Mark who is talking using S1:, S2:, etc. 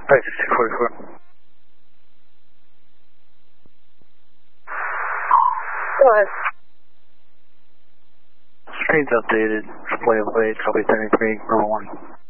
S1: Alright, 644.
S2: Go ahead.
S1: Screen's updated. Display of weight, copy 33, number 1.